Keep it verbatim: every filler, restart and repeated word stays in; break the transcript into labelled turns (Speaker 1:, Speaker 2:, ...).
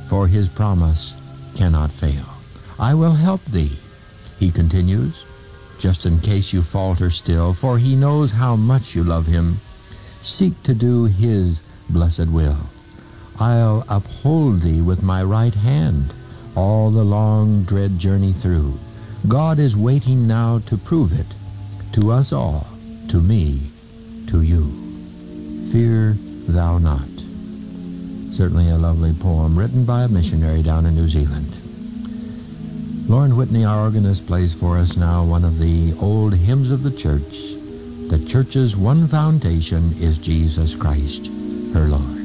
Speaker 1: for his promise cannot fail. I will help thee, he continues, just in case you falter still, for he knows how much you love him. Seek to do his blessed will. I'll uphold thee with my right hand all the long dread journey through. God is waiting now to prove it, to us all, to me, to you. Fear thou not. Certainly a lovely poem written by a missionary down in New Zealand. Lauren Whitney, our organist, plays for us now one of the old hymns of the church. The church's one foundation is Jesus Christ, her Lord.